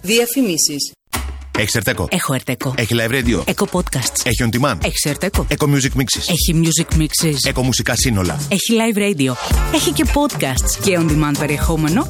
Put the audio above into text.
Διαφημίσεις. Έχεις Ερτέκο? Έχω Ερτέκο. Έχει live radio? Eco Podcasts. Έχει on demand? Έχει Ερτέκο. Eco music mixes? Έχει music mixes. Eco μουσικά σύνολα? Έχει live radio. Έχει και podcasts και on demand περιεχόμενο.